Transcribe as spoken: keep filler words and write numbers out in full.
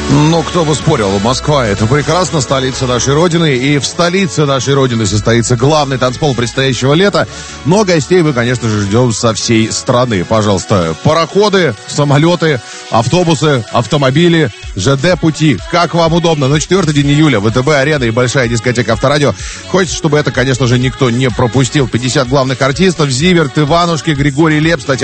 Ну, кто бы спорил, Москва — это прекрасно, столица нашей Родины, и в столице нашей Родины состоится главный танцпол предстоящего лета, но гостей мы, конечно же, ждем со всей страны. Пожалуйста, пароходы, самолеты, автобусы, автомобили, ЖД-пути, как вам удобно. На четвертый день июля ВТБ-арена и большая дискотека Авторадио. Хочется, чтобы это, конечно же, никто не пропустил. пятьдесят главных артистов: Зиверт, Иванушки, Григорий Лепс, Татьяна